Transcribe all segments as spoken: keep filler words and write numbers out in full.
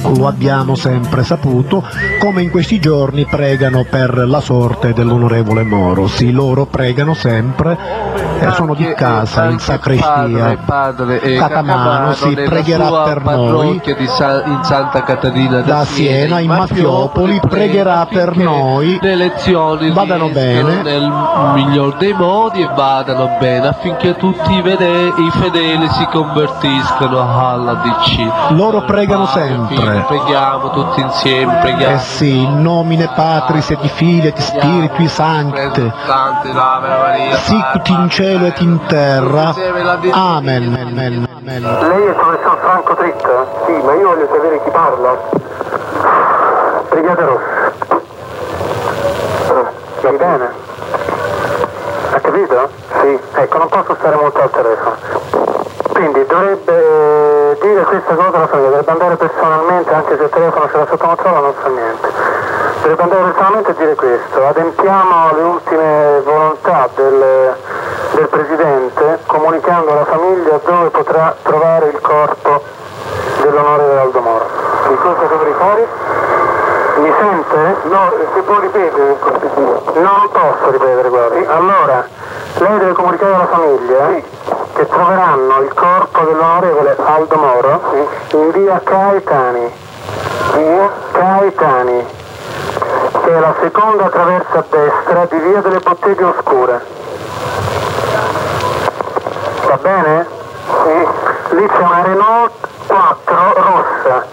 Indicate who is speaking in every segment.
Speaker 1: lo abbiamo sempre saputo, come in questi giorni pregano per la sorte dell'onorevole Moro. Sì, loro pregano sempre, eh, sono di casa in sacrestia.
Speaker 2: Padre, padre
Speaker 1: Catamano si pregherà per noi,
Speaker 2: di Sa- in Santa Caterina da,
Speaker 1: da Siena, in Maffiopoli, pregherà per noi,
Speaker 2: le elezioni
Speaker 1: vadano bene
Speaker 2: nel miglior dei modi e vadano bene affinché tutti i, vede- i fedeli si convertiscano alla D C.
Speaker 1: Loro pregano
Speaker 2: Padre,
Speaker 1: sempre.
Speaker 2: Figlio, preghiamo tutti insieme, preghiamo.
Speaker 1: Eh sì, in nomine Patris et Filii et Spiritui Sancti, sicut in cielo et in terra. Amen. Amen. Amen.
Speaker 3: Lei è il professor Franco Tritta? Sì, ma io voglio sapere chi parla. Brigata Rossa. Va bene. Ha capito? Sì. Ecco, non posso stare molto al telefono. Quindi dovrebbe dire questa cosa alla famiglia, dovrebbe andare personalmente, anche se il telefono ce l'ha sotto controllo non fa niente. Dovrebbe andare personalmente a dire questo. Adempiamo alle ultime volontà del, del Presidente, comunicando alla famiglia dove potrà trovare il corpo dell'onorevole Aldo Moro. Che cosa dovrei fare? Mi sente? No, se può ripetere. Non posso ripetere, guardi. Allora, lei deve comunicare alla famiglia sì. che troveranno il corpo dell'onorevole Aldo Moro sì. in via Caetani. Via Caetani, che è la seconda traversa a destra di via delle Botteghe Oscure. Va bene? Sì. Lì c'è una Renault quattro rossa.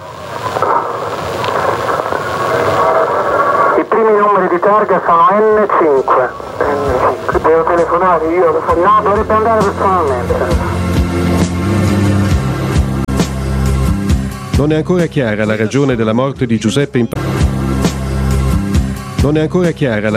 Speaker 3: I primi numeri di targa sono N cinque. N cinque. Devo telefonare io? No, dovrebbe andare personalmente.
Speaker 4: Non è ancora chiara la ragione della morte di Giuseppe Imp- Non è ancora chiara la